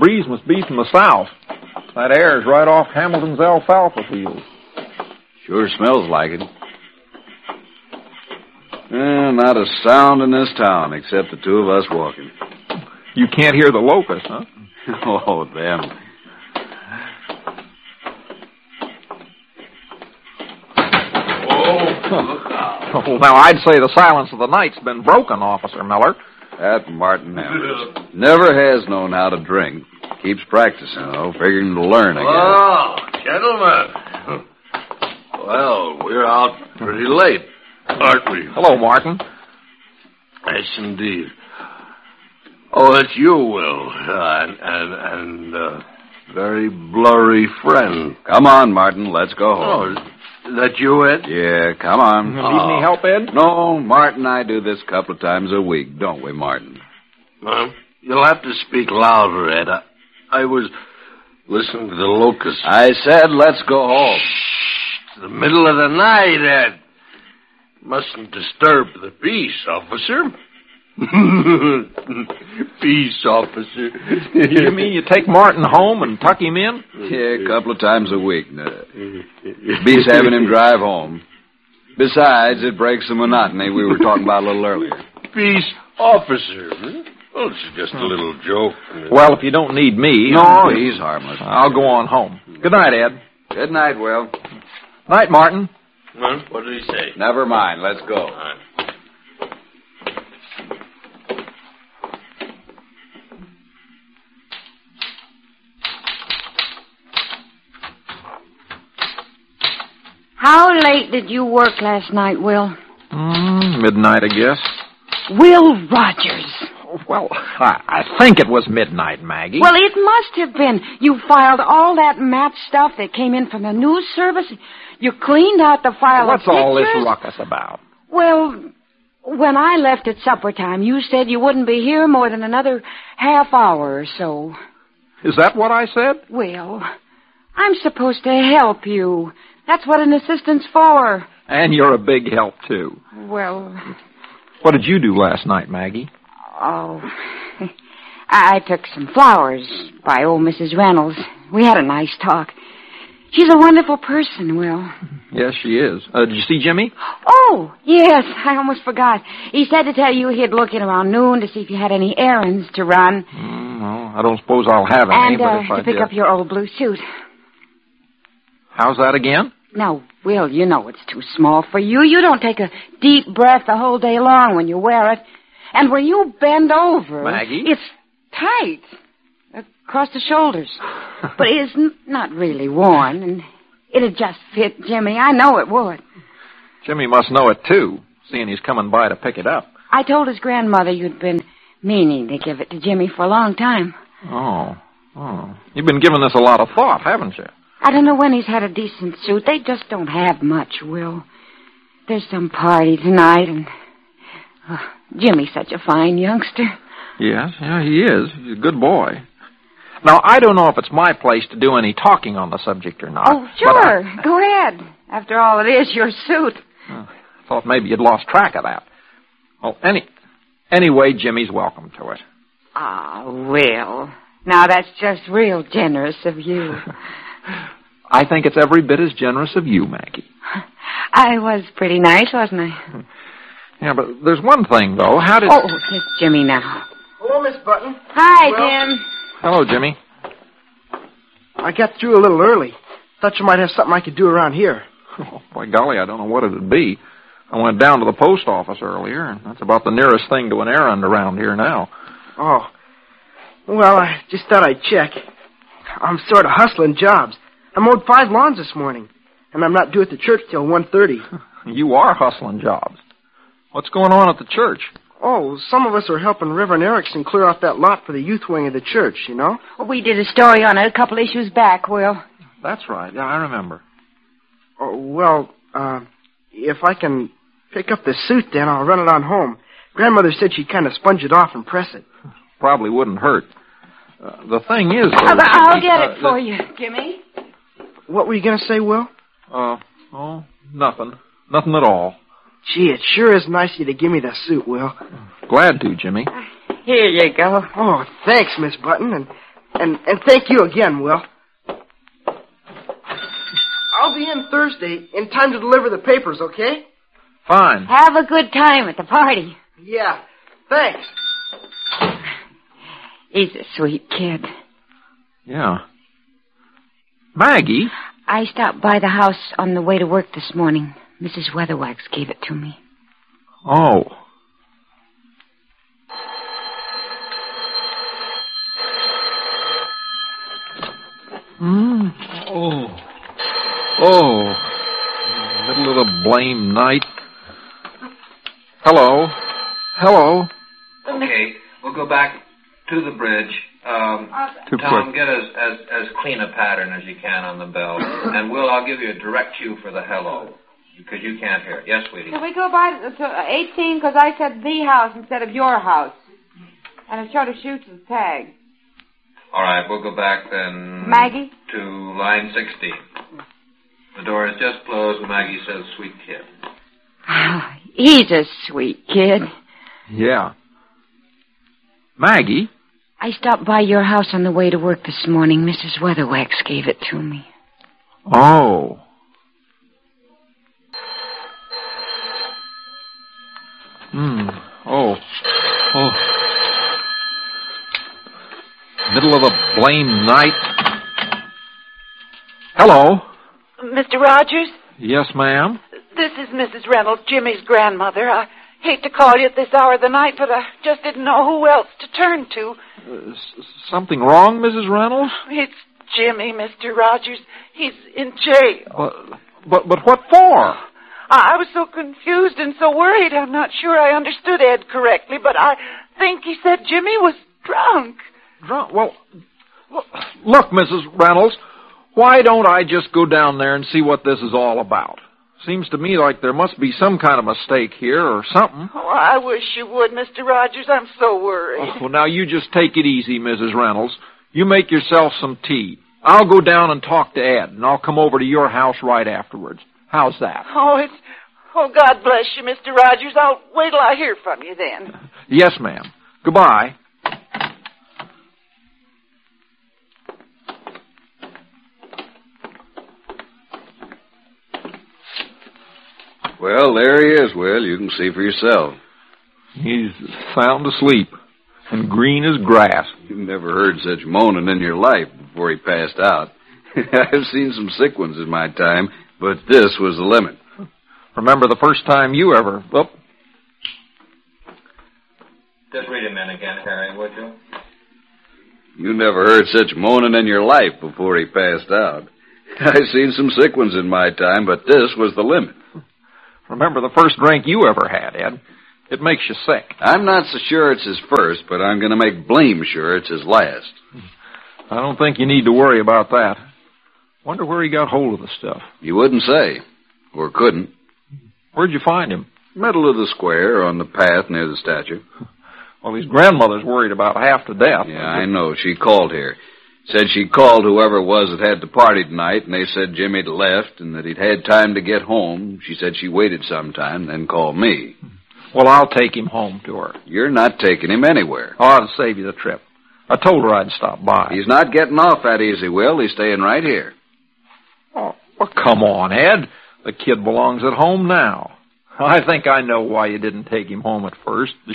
breeze must be from the south. That air's right off Hamilton's alfalfa field. Sure smells like it. Not a sound in this town except the two of us walking. You can't hear the locusts, huh? Oh, them. Look out. Well, now, I'd say the silence of the night's been broken, Officer Miller. That Martin Evers never has known how to drink. Keeps practicing, though, figuring to learn again. Oh, gentlemen. Well, we're out pretty late, aren't we? Hello, Martin. Yes, indeed. Oh, it's you, Will, and very blurry friend. Come on, Martin, let's go home. Oh, is that you, Ed? Yeah, come on. Need any help, Ed? No, Martin and I do this a couple of times a week, don't we, Martin? You'll have to speak louder, Ed. I was listening to the locusts. I said let's go home. Shh, it's the middle of the night, Ed. Mustn't disturb the peace, officer. Peace, officer. You mean you take Martin home and tuck him in? Yeah, a couple of times a week. Beats having him drive home. Besides, it breaks the monotony we were talking about a little earlier. Peace, officer. Oh, it's just a little joke. Well, if you don't need me... No, he's harmless. I'll go on home. Good night, Ed. Good night, Will. Night, Martin. What did he say? Never mind. Let's go. How late did you work last night, Will? Midnight, I guess. Will Rogers. Well, I think it was midnight, Maggie. Well, it must have been. You filed all that match stuff that came in from the news service. You cleaned out the file What's of pictures. all this ruckus about? Well, when I left at supper time, you said you wouldn't be here more than another half hour or so. Is that what I said? Well, I'm supposed to help you. That's what an assistant's for. And you're a big help, too. Well... What did you do last night, Maggie? Oh, I took some flowers by old Mrs. Reynolds. We had a nice talk. She's a wonderful person, Will. Yes, she is. Did you see Jimmy? Oh, yes, I almost forgot. He said to tell you he'd look in around noon to see if you had any errands to run. Well, I don't suppose I'll have any, but if I to pick did... up your old blue suit. How's that again? Now, Will, you know it's too small for you. You don't take a deep breath the whole day long when you wear it. And when you bend over... Maggie? It's tight. Across the shoulders. But it's not really worn, and it'd just fit Jimmy. I know it would. Jimmy must know it, too, seeing he's coming by to pick it up. I told his grandmother you'd been meaning to give it to Jimmy for a long time. Oh. You've been giving this a lot of thought, haven't you? I don't know when he's had a decent suit. They just don't have much, Will. There's some party tonight, and Jimmy's such a fine youngster. Yes, yeah, he is. He's a good boy. Now, I don't know if it's my place to do any talking on the subject or not. Oh, sure. Go ahead. After all, it is your suit. I thought maybe you'd lost track of that. Well, anyway, Jimmy's welcome to it. Ah, Will. Now, that's just real generous of you. I think it's every bit as generous of you, Maggie. I was pretty nice, wasn't I? Yeah, but there's one thing, though. How did... Oh, it's Jimmy now. Hello, Miss Button. Hi, Well, Jim. Hello, Jimmy. I got through a little early. Thought you might have something I could do around here. Oh, by golly, I don't know what it'd be. I went down to the post office earlier, and that's about the nearest thing to an errand around here now. Oh. Well, I just thought I'd check. I'm sort of hustling jobs. I mowed 5 lawns this morning, and I'm not due at the church till 1:30. You are hustling jobs. What's going on at the church? Oh, some of us are helping Reverend Erickson clear off that lot for the youth wing of the church, you know? We did a story on it a couple issues back, Will. That's right. Yeah, I remember. Oh, well, if I can pick up the suit, then I'll run it on home. Grandmother said she'd kind of sponge it off and press it. Probably wouldn't hurt. The thing is... I'll get it for you, Jimmy. What were you going to say, Will? Nothing. Nothing at all. Gee, it sure is nice of you to give me the suit, Will. Glad to, Jimmy. Here you go. Oh, thanks, Miss Button. And thank you again, Will. I'll be in Thursday in time to deliver the papers, okay? Fine. Have a good time at the party. Yeah, thanks. He's a sweet kid. Yeah. Maggie? I stopped by the house on the way to work this morning. Mrs. Weatherwax gave it to me. Oh. Oh. Middle of the blame night. Hello. Okay, we'll go back to the bridge. Too Tom, quick. get as clean a pattern as you can on the bell. And Will, I'll give you a direct cue for the hello, because you can't hear it. Yes, sweetie? Can we go by to 18, because I said the house instead of your house. And it showed a Schutz's tag. All right, we'll go back then... Maggie? To line 16. The door is just closed, and Maggie says, sweet kid. Oh, he's a sweet kid. Yeah. Maggie? I stopped by your house on the way to work this morning. Mrs. Weatherwax gave it to me. Oh. Oh. Middle of the blame night. Hello. Mr. Rogers? Yes, ma'am. This is Mrs. Reynolds, Jimmy's grandmother. I hate to call you at this hour of the night, but I just didn't know who else to turn to. Something wrong, Mrs. Reynolds? It's Jimmy, Mr. Rogers. He's in jail. But what for? I was so confused and so worried. I'm not sure I understood Ed correctly, but I think he said Jimmy was drunk. Drunk? Well, look, Mrs. Reynolds, why don't I just go down there and see what this is all about? Seems to me like there must be some kind of mistake here or something. Oh, I wish you would, Mr. Rogers. I'm so worried. Oh, well, now you just take it easy, Mrs. Reynolds. You make yourself some tea. I'll go down and talk to Ed, and I'll come over to your house right afterwards. How's that? Oh, God bless you, Mr. Rogers. I'll wait till I hear from you then. Yes, ma'am. Goodbye. Well, there he is, Will. You can see for yourself. He's sound asleep and green as grass. You've never heard such moaning in your life before he passed out. I've seen some sick ones in my time, but this was the limit. Remember the first time you ever... Oh. Just read him in again, Harry, would you? You never heard such moaning in your life before he passed out. I've seen some sick ones in my time, but this was the limit. Remember the first drink you ever had, Ed. It makes you sick. I'm not so sure it's his first, but I'm going to make blame sure it's his last. I don't think you need to worry about that. Wonder where he got hold of the stuff. You wouldn't say, or couldn't. Where'd you find him? Middle of the square, on the path near the statue. Well, his grandmother's worried about half to death. Yeah, I know. She called here. Said she called whoever it was that had the party tonight, and they said Jimmy'd left and that he'd had time to get home. She said she waited some time, then called me. Well, I'll take him home to her. You're not taking him anywhere. Oh, I'll save you the trip. I told her I'd stop by. He's not getting off that easy, Will. He's staying right here. Oh, well, come on, Ed. The kid belongs at home now. I think I know why you didn't take him home at first. The